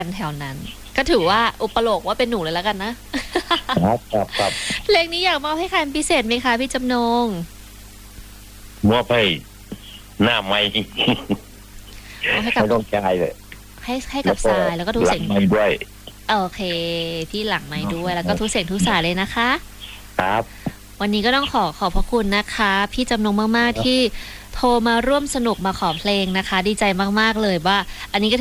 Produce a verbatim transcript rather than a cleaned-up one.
กันแถวนั้นก็ถือว่าอุปโลกว่าเป็นหนูเลยแล้วกันนะครับครับครับเพลงนี้อยากมอบให้ใครเป็นพิเศษไหมคะพี่จำนงมอบให้หน้าไม้มอบให้กับไม่ต้องใจายเลยให้ให้กับทรายแล้วก็ทุกหลัเสียงไม้ด้วยโอเค พี่หลังไม้ด้วยแล้วก็ทุกเสียงทุกสายเลยนะคะครับวันนี้ก็ต้องขอขอบพระคุณนะคะ พี่จำนงมากๆที่โทรมาร่วมสนุกมาขอเพลงนะคะ ดีใจมากๆเลยว่า อันนี้ก็